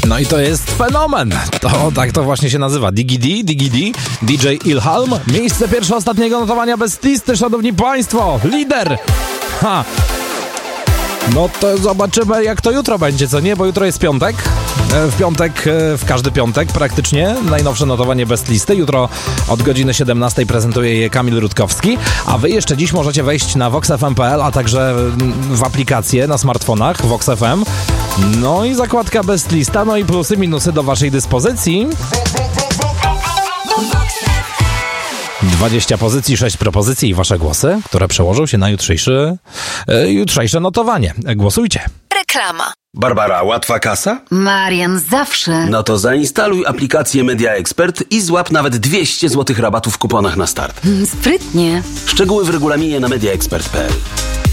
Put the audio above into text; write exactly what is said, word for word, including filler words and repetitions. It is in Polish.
No i to jest fenomen. To tak to właśnie się nazywa. Diggy D, Diggy D, D J Ilhalm. Miejsce pierwsze ostatniego notowania bez listy, szanowni państwo. Lider. Ha. No to zobaczymy, jak to jutro będzie, co nie? Bo jutro jest piątek. W piątek, w każdy piątek praktycznie, najnowsze notowanie bez listy. Jutro od godziny siedemnastej prezentuje je Kamil Rutkowski, a wy jeszcze dziś możecie wejść na vox f m kropka p l, a także w aplikację na smartfonach vox f m. No i zakładka bez lista, no i plusy, minusy do waszej dyspozycji. dwadzieścia pozycji, sześć propozycji i wasze głosy, które przełożą się na jutrzejszy, e, jutrzejsze notowanie. Głosujcie. Reklama. Barbara, łatwa kasa? Marian, zawsze. No to zainstaluj aplikację Media Expert i złap nawet dwieście złotych rabatu w kuponach na start. Sprytnie. Szczegóły w regulaminie na media expert kropka p l.